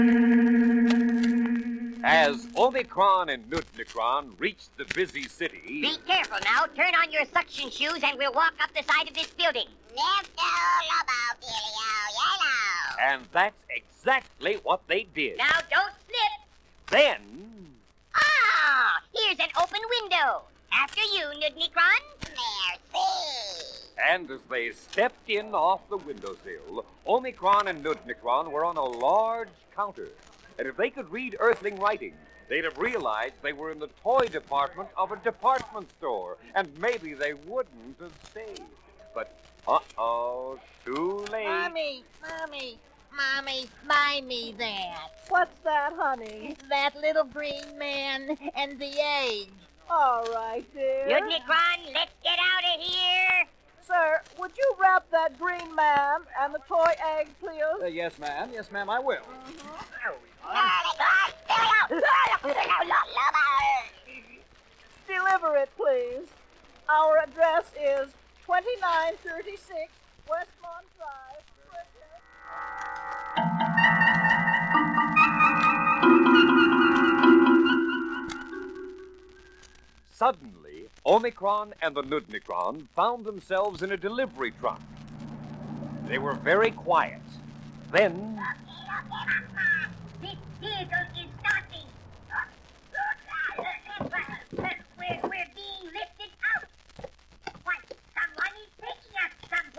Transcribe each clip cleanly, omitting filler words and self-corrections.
As Omicron and Nudnicron reached the busy city... Be careful now. Turn on your suction shoes and we'll walk up the side of this building. And that's exactly what they did. Now don't slip. Then... Ah! Here's an open window. After you, Nudnicron. Merci. And as they stepped in off the windowsill, Omicron and Nudnicron were on a large counter. And if they could read Earthling writing, they'd have realized they were in the toy department of a department store. And maybe they wouldn't have stayed. But, too late. Mommy, buy me that. What's that, honey? That little green man and the age. All right, dear. Nudnicron, let's get out of here. Sir, would you wrap that green man and the toy egg, please? Yes, ma'am. Yes, ma'am, I will. Deliver it, please. Our address is 2936 Westmont Drive. Suddenly, Omicron and the Nudnicron found themselves in a delivery truck. They were very quiet. Then... This vehicle is starting. We're being lifted out. Why, someone is taking us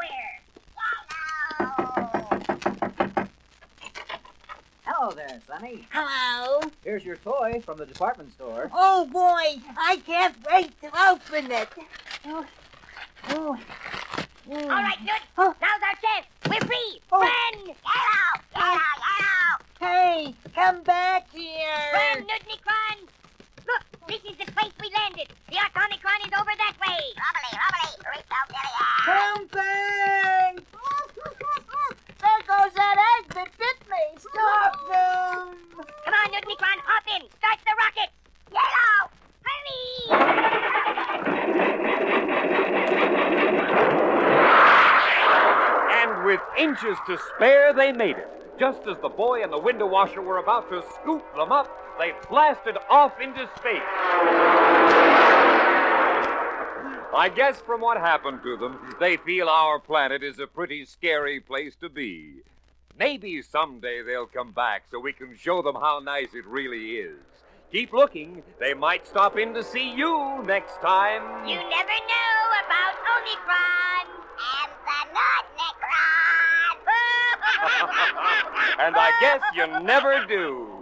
somewhere. Hello there, Sonny. Hello? Here's your toy from the department store. Oh, boy, I can't wait to open it. All right, Nud. Now's our chance. We're free. Run! Yellow! Hey, come back here. Run, Nudnicron! Look, this is the place we landed. The Artonicron is over that way. Rubbly. Reach out, Something! There goes that egg that bit me. Stop them! Come on, Nudnicron, hop in. Start the rocket. Yellow! Hurry! And with inches to spare, they made it. Just as the boy and the window washer were about to scoop them up, they blasted off into space. I guess from what happened to them, they feel our planet is a pretty scary place to be. Maybe someday they'll come back so we can show them how nice it really is. Keep looking. They might stop in to see you next time. You never know about Omicron and the Nudnicron. And I guess you never do.